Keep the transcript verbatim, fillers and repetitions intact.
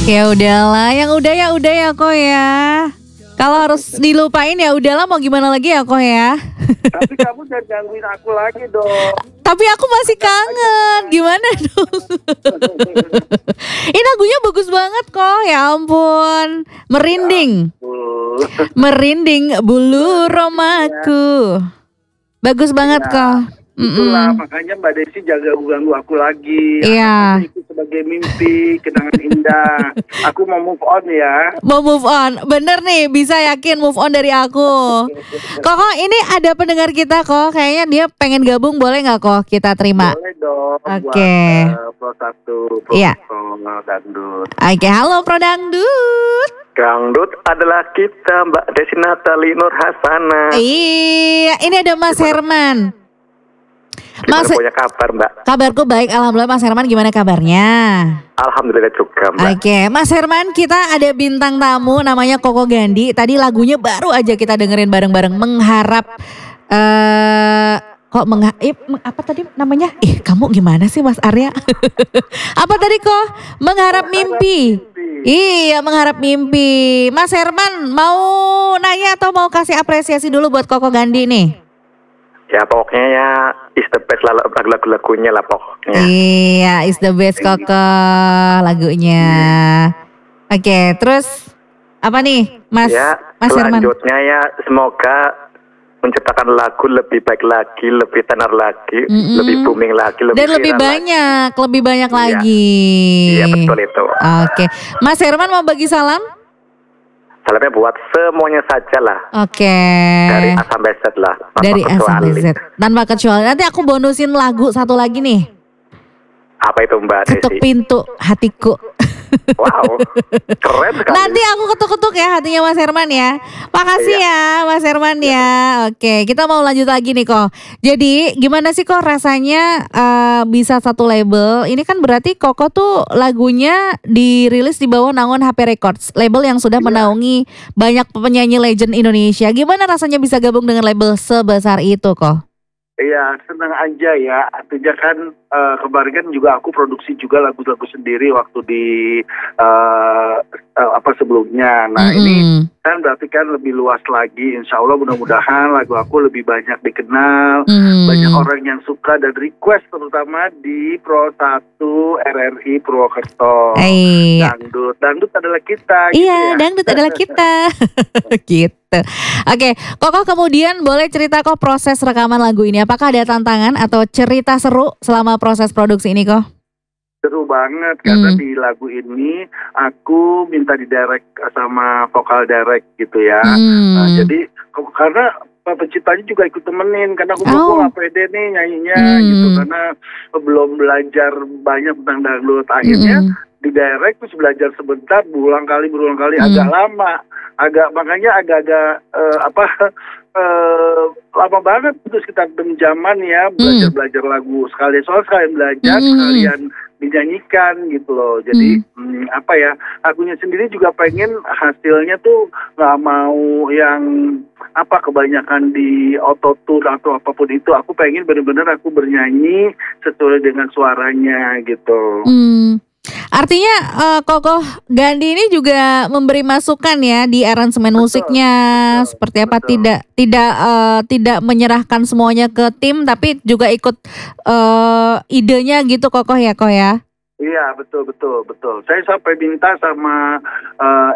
Ya udahlah, yang udah ya udah ya kok ya. Kalau harus dilupain ya udahlah, mau gimana lagi ya kok ya. Tapi kamu jangan gangguin aku lagi dong. Tapi aku masih kangen, gimana dong? Ini lagunya bagus banget kok, ya ampun. Merinding, Uh, merinding bulu romaku. Bagus banget Nah, kok. itulah Mm-mm. makanya Mbak Desi jaga ganggu aku lagi. Iya. Anggap aja itu sebagai mimpi, kenangan indah. Aku mau move on ya. Mau move on, bener nih, bisa yakin move on dari aku. Koko, ini ada pendengar kita kok, kayaknya dia pengen gabung, boleh nggak kok kita terima? Boleh dong buat Oke. uh, Pro satu Pro Iya. Profesional Dangdut. Oke, halo Pro Dangdut. Dangdut adalah kita, Mbak Desi Natali Nur Hasana. Iya, ini ada Mas Herman. Gimana Mas, punya kabar, Mbak? kabarku baik, alhamdulillah. Mas Herman, gimana kabarnya? Alhamdulillah juga, Mbak. Oke, Mas Herman, kita ada bintang tamu namanya Koko Gandhi. Tadi lagunya baru aja kita dengerin bareng-bareng, mengharap eh kok mengha eh, meng- apa tadi namanya? Ih, kamu gimana sih Mas Arya? Apa tadi kok? Mengharap mimpi. Iya, mengharap mimpi. Mas Herman mau nanya atau mau kasih apresiasi dulu buat Koko Gandhi nih? Ya pokoknya ya is the best lah lagu-lagunya lah pokoknya. Iya, is the best Koko lagunya. Oke, terus apa nih, Mas Ya Mas Herman? selanjutnya ya semoga menciptakan lagu lebih baik lagi, lebih tenar lagi, Mm-mm. lebih booming lagi, lebih Dan lebih viral lagi. banyak, lebih banyak Iya. lagi. Iya betul itu. Oke, Mas Herman mau bagi salam? Salamnya buat semuanya saja lah. Oke. Dari A sampai Z lah. tanpa Dari A sampai kecuali. Z. Tanpa kecuali. Nanti aku bonusin lagu satu lagi nih. Apa itu Mbak Ketuk Desi? pintu hatiku. Wow, keren sekali. Nanti aku ketuk-ketuk ya hatinya Mas Herman ya. Makasih ya Mas Herman ya. Oke, kita mau lanjut lagi nih kok. Jadi gimana sih kok rasanya eh, bisa satu label? Ini kan berarti Koko tuh lagunya dirilis di bawah naungan H P Records, label yang sudah menaungi banyak penyanyi legend Indonesia. Gimana rasanya bisa gabung dengan label sebesar itu kok? Iya, senang aja ya. Artinya kan eh, kemarin kan juga aku produksi juga lagu-lagu sendiri waktu di eh, eh, apa sebelumnya. Nah ini Mm-mm. kan berarti kan lebih luas lagi. Insya Allah mudah-mudahan lagu aku lebih banyak dikenal, Hmm. banyak orang yang suka dan request terutama di Pro satu R R I Purwokerto. Iya. Dangdut, dangdut adalah kita. gitu Iya, ya. dangdut adalah kita. Gitu. Oke, Koko kemudian boleh cerita kok proses rekaman lagu ini. Apakah ada tantangan atau cerita seru selama proses produksi ini kok? Seru banget karena Hmm. di lagu ini aku minta di direct sama vokal direct gitu ya. Hmm. Nah, jadi ke- karena penciptanya juga ikut temenin karena aku Oh. oh. nggak pede nih nyanyinya Hmm. gitu karena belum belajar banyak tentang dangdut. Akhirnya Mm-mm. di direct terus belajar sebentar berulang kali berulang kali Hmm. agak lama, agak makanya agak-agak eh, apa eh, lama banget itu sekitar enam jaman ya belajar belajar lagu sekalian soal sekalian belajar Hmm. sekalian dinyanyikan gitu loh. Jadi hmm, apa ya, akunya sendiri juga pengen hasilnya tuh nggak mau yang apa kebanyakan di autotune atau apapun itu. Aku pengen benar-benar aku bernyanyi sesuai dengan suaranya gitu. Hmm. Artinya eh, Koko Gandhi ini juga memberi masukan ya di aransemen Betul, musiknya, betul, seperti apa, betul. tidak tidak eh, tidak menyerahkan semuanya ke tim tapi juga ikut eh, idenya gitu Koko ya kok ya. Iya betul betul betul. Saya sampai minta sama eh,